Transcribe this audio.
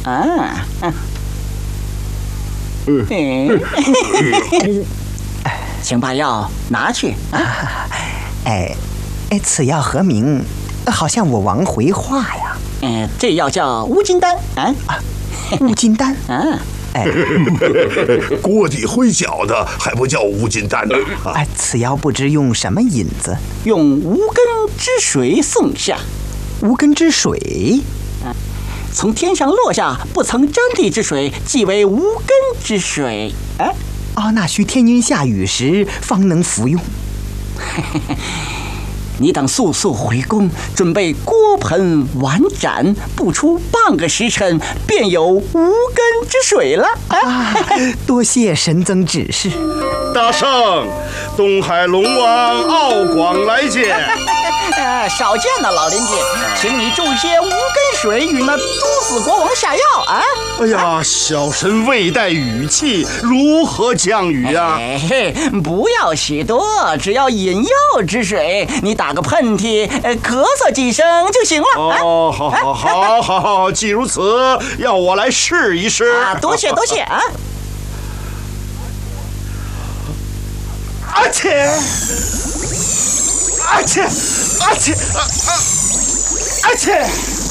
啊，请把药拿去啊。 此药何名？好像我王回话呀。 这药叫乌金丹啊。 乌金丹啊。 锅底灰搅的还不叫乌金丹呢？ 此药不知用什么引子？ 用无根之水送下。 无根之水？ 从天上落下不曾沾地之水，即为无根之水。 那需天阴下雨时方能服用。 你等速速回宫，准备锅盆碗盏，不出半个时辰，便有无根之水了。 多谢神僧指示。 大圣，东海龙王敖广来见。 少见了，老邻居，请你注些无根水与那都子国王下药啊！ 哎呀，小神未带雨器，如何降雨啊？ 不要许多，只要饮药之水，你打个喷嚏，咳嗽几声就行了。 好，既如此，要我来试一试。 多谢啊！ 阿切！阿切！